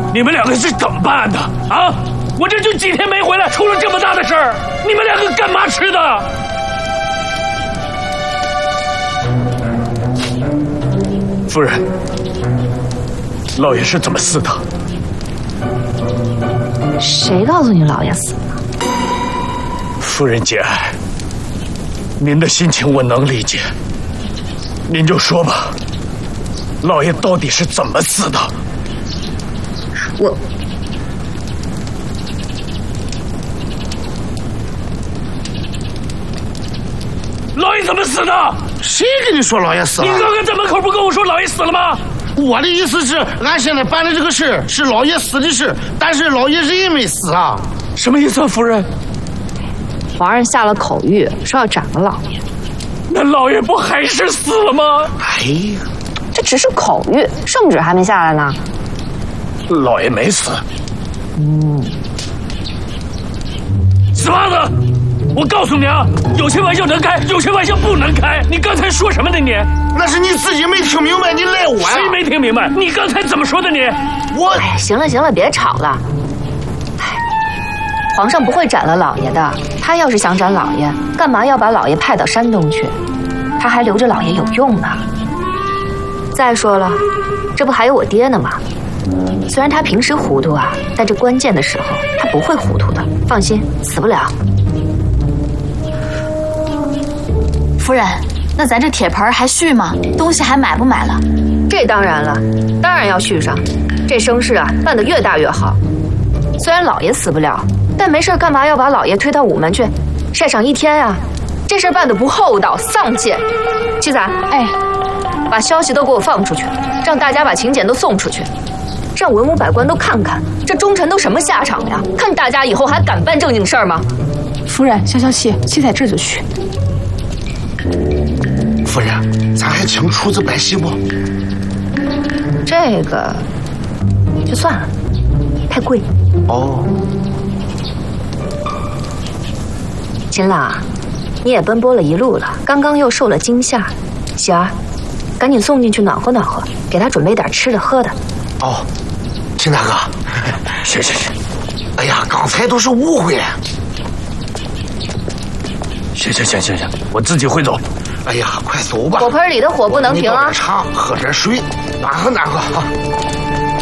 你们两个是怎么办的啊？我这就几天没回来，出了这么大的事儿，你们两个干嘛吃的？夫人，老爷是怎么死的？ 谁告诉你老爷死了？ 夫人节哀，您的心情我能理解。您就说吧，老爷到底是怎么死的？老爷怎么死的？ 谁跟你说老爷死了？ 你刚刚在门口不跟我说老爷死了吗？ 我的意思是，俺现在办的这个事是老爷死的事，但是老爷人没死啊。 什么意思啊，夫人？ 皇上下了口谕，说要斩了老爷。 那老爷不还是死了吗？ 哎呀， 这只是口谕，圣旨还没下来呢。 老爷没死。死胖子，我告诉你啊，有些玩笑能开，有些玩笑不能开。你刚才说什么呢？你那是你自己没听明白，你赖我呀？ 谁没听明白？你刚才怎么说的你？ 我哎，行了行了，别吵了。哎，皇上不会斩了老爷的。他要是想斩老爷，干嘛要把老爷派到山东去？他还留着老爷有用呢。再说了，这不还有我爹呢吗？虽然他平时糊涂啊，但这关键的时候他不会糊涂的。放心，死不了。 夫人，那咱这铁盆还续吗？东西还买不买了？ 这当然了，当然要续上。这声势啊，办得越大越好。虽然老爷死不了，但没事干嘛要把老爷推到午门去晒上一天啊？这事办得不厚道丧气。七仔，哎，把消息都给我放出去，让大家把请柬都送出去，让文武百官都看看这忠臣都什么下场呀？看大家以后还敢办正经事儿吗？ 夫人，消消气，七仔这就去。 夫人，咱还请厨子摆席不？ 这个就算了，太贵。 哦， 秦朗，你也奔波了一路了，刚刚又受了惊吓，喜儿，赶紧送进去暖和暖和，给他准备点吃的喝的。 哦，秦大哥， 是。 哎呀，刚才都是误会。 行，我自己会走。 哎呀，快走吧！ 火盆里的火不能停啊！ 你倒点茶，喝点水，暖和暖和啊。